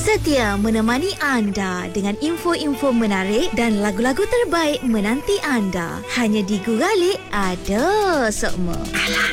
Setia menemani anda dengan info-info menarik dan lagu-lagu terbaik menanti anda. Hanya di Guralik ada semua.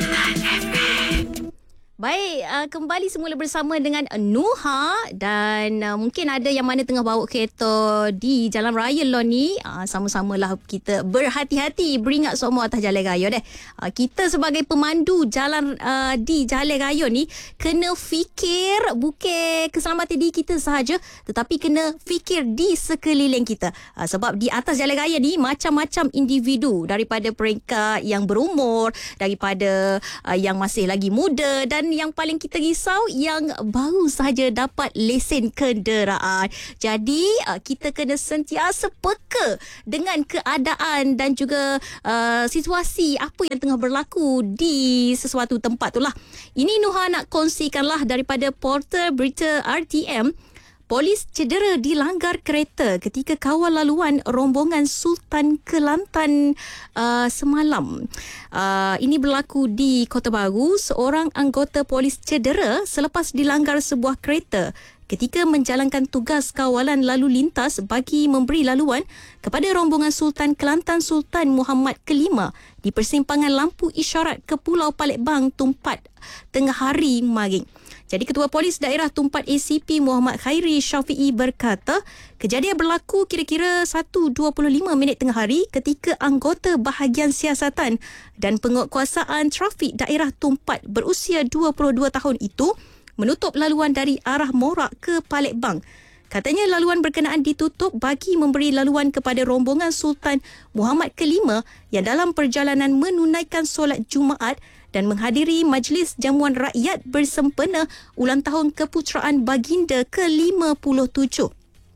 Baik, kembali semula bersama dengan Nuha dan mungkin ada yang mana tengah bawa kereta di jalan raya lah ni. Sama-samalah kita berhati-hati, beringat semua atas jalan raya deh. Kita sebagai pemandu jalan di jalan raya ni kena fikir bukan keselamatan diri kita sahaja, tetapi kena fikir di sekeliling kita. Sebab di atas jalan raya ni macam-macam individu, daripada peringkat yang berumur, daripada yang masih lagi muda, dan yang paling kita risau yang baru sahaja dapat lesen kenderaan. Jadi kita kena sentiasa peka dengan keadaan dan juga situasi apa yang tengah berlaku di sesuatu tempat tu lah. Ini Nuha nak kongsikanlah daripada portal berita RTM. Polis cedera dilanggar kereta ketika kawal laluan rombongan Sultan Kelantan semalam. Ini berlaku di Kota Baru. Seorang anggota polis cedera selepas dilanggar sebuah kereta ketika menjalankan tugas kawalan lalu lintas bagi memberi laluan kepada rombongan Sultan Kelantan Sultan Muhammad ke-5 di persimpangan lampu isyarat ke Pulau Palembang, Tumpat, tengah hari kemarin. Jadi Ketua Polis Daerah Tumpat ACP Muhammad Khairi Syafi'i berkata, kejadian berlaku kira-kira 1.25 tengah hari ketika anggota bahagian siasatan dan penguatkuasaan trafik daerah Tumpat berusia 22 tahun itu menutup laluan dari arah Morak ke Palembang. Katanya laluan berkenaan ditutup bagi memberi laluan kepada rombongan Sultan Muhammad ke-5 yang dalam perjalanan menunaikan solat Jumaat dan menghadiri majlis jamuan rakyat bersempena ulang tahun keputeraan baginda ke-57.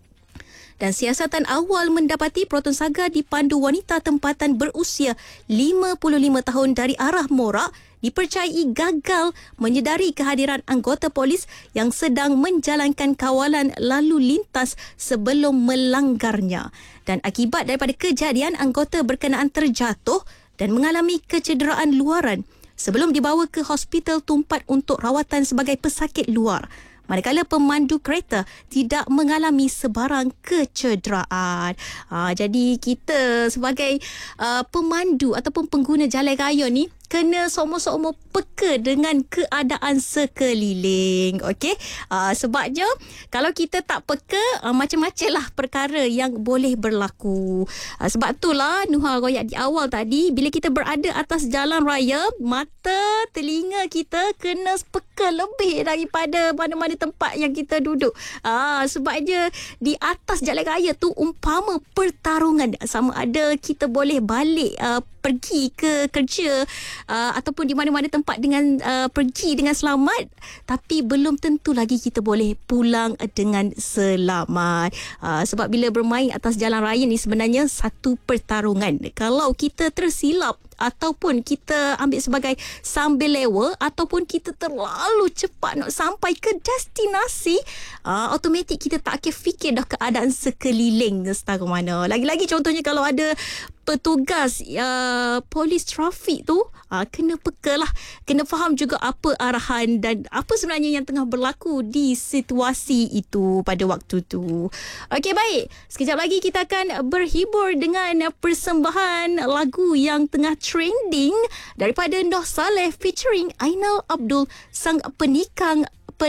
Dan siasatan awal mendapati Proton Saga dipandu wanita tempatan berusia 55 tahun dari arah Morak dipercayai gagal menyedari kehadiran anggota polis yang sedang menjalankan kawalan lalu lintas sebelum melanggarnya. Dan akibat daripada kejadian, anggota berkenaan terjatuh dan mengalami kecederaan luaran sebelum dibawa ke hospital Tumpat untuk rawatan sebagai pesakit luar. Manakala pemandu kereta tidak mengalami sebarang kecederaan. Jadi kita sebagai pemandu ataupun pengguna jalan raya ni kena sama-sama peka dengan keadaan sekeliling. Okey? Sebabnya kalau kita tak peka, macam-macam lah perkara yang boleh berlaku. Sebab itulah Nuha royak di awal tadi, bila kita berada atas jalan raya, mata, telinga kita kena peka lebih daripada mana-mana tempat yang kita duduk. Sebabnya di atas jalan raya tu umpama pertarungan, sama ada kita boleh balik pergi ke kerja ataupun di mana-mana tempat dengan pergi dengan selamat, tapi belum tentu lagi kita boleh pulang dengan selamat. Sebab bila bermain atas jalan raya ni sebenarnya satu pertarungan. Kalau kita tersilap ataupun kita ambil sebagai sambil lewa ataupun kita terlalu cepat nak sampai ke destinasi, automatik kita tak akan fikir dah keadaan sekeliling setara mana. Lagi-lagi contohnya kalau ada petugas polis trafik tu, kena peka lah, kena faham juga apa arahan dan apa sebenarnya yang tengah berlaku di situasi itu pada waktu tu. Okey, baik, sekejap lagi kita akan berhibur dengan persembahan lagu yang tengah trending daripada Noh Saleh featuring Ainal Abdul, sang penikam.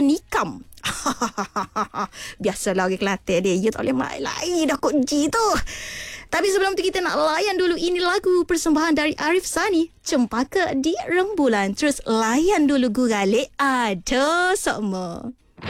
Biasalah orang Kelantan dia, dia tak boleh main dah kot G tu. Tapi sebelum tu kita nak layan dulu ini lagu persembahan dari Arif Sani, Cempaka di Rembulan. Terus layan dulu Guralik ada semua.